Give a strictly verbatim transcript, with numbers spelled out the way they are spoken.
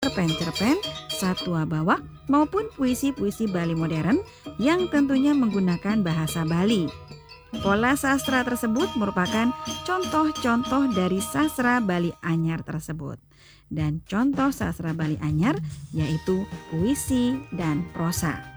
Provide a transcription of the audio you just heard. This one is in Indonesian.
cerpen-cerpen, satwa bawah, maupun puisi-puisi Bali modern yang tentunya menggunakan bahasa Bali. Pola sastra tersebut merupakan contoh-contoh dari sastra Bali Anyar tersebut. Dan contoh sastra Bali Anyar yaitu puisi dan prosa.